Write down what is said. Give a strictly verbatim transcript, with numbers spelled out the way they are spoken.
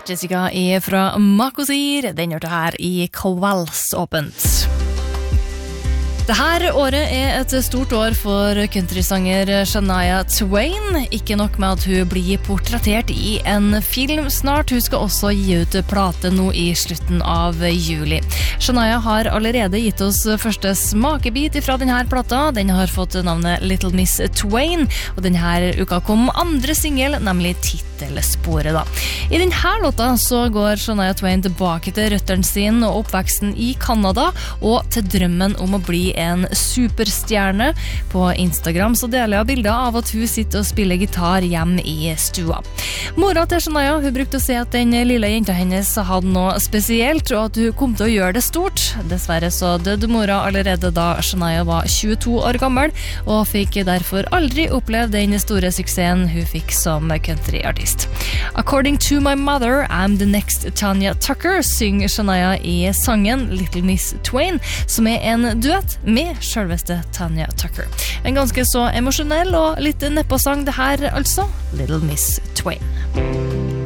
Jessica er fra Makosir. Den gjør det her i Kveldsåpent. Det her året er et stort år for countrysanger Shania Twain. Ikke nok med at hun blir portrettert i en film snart, hun skal også gi ut plate nå i slutten av juli. Shania har allerede gitt oss første smakebit fra denne plata. Den har fått navnet Little Miss Twain, og denne uka kom andre single, nemlig titelsporet da. I denne låta så går Shania Twain tilbake til røtteren sin og oppveksten i Kanada, og til drømmen om å bli en superstjerne. På Instagram så deler jeg bilder av at hun sitter og spiller gitar hjemme i stua. Mora til Shania, hun brukte å si at den lille jenta hennes hadde noe spesielt, og at hun kom til å gjøre det stort. Dessverre så døde mora allerede da Shania var tjueto år gammel, og fikk derfor aldri oppleve den store suksessen hun fikk som countryartist. According to my mother, I'm the next Tanya Tucker, synger Shania i sangen Little Miss Twain, som er en duett med selveste Tanya Tucker. En ganske så emosjonell og litt nedpå sang det her altså, Little Miss Twain.